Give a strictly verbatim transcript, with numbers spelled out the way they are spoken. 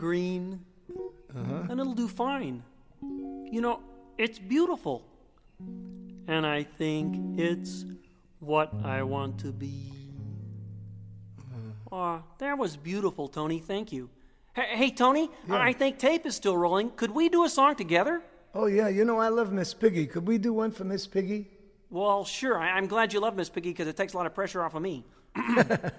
green, Uh-huh. and it'll do fine. You know, it's beautiful. And I think it's what I want to be. Oh, that was beautiful, Tony. Thank you. Hey, hey Tony, Yeah. I think tape is still rolling. Could we do a song together? Oh, yeah, you know I love Miss Piggy. Could we do one for Miss Piggy? Well, sure. I- I'm glad you love Miss Piggy because it takes a lot of pressure off of me.